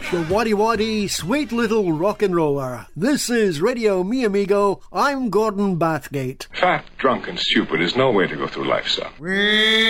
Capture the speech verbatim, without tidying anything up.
much, a waddy waddy, sweet little rock and roller. This is Radio Mi Amigo. I'm Gordon Bathgate. Fat, drunk, and stupid is no way to go through life, son.